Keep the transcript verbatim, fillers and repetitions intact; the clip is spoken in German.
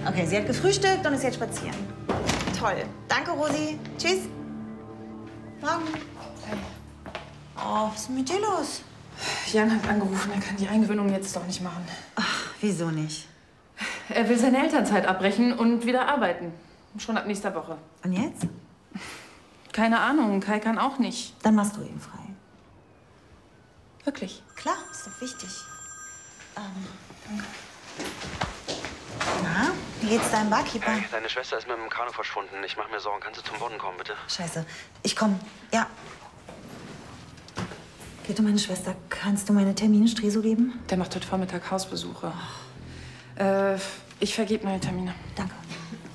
Okay, sie hat gefrühstückt und ist jetzt spazieren. Toll. Danke, Rosi. Tschüss. Morgen. Hey. Oh, was ist denn mit dir los? Jan hat angerufen, er kann die Eingewöhnung jetzt doch nicht machen. Ach, wieso nicht? Er will seine Elternzeit abbrechen und wieder arbeiten. Schon ab nächster Woche. Und jetzt? Keine Ahnung, Kai kann auch nicht. Dann machst du ihn frei. Wirklich? Klar, ist doch wichtig. Ähm, danke. Na, wie geht's deinem Barkeeper? Hey, deine Schwester ist mit dem Kanu verschwunden. Ich mach mir Sorgen. Kannst du zum Bodden kommen, bitte? Scheiße. Ich komm. Ja. Geht um meine Schwester. Kannst du meine Termine Streso geben? Der macht heute Vormittag Hausbesuche. Äh, ich vergebe neue Termine. Danke.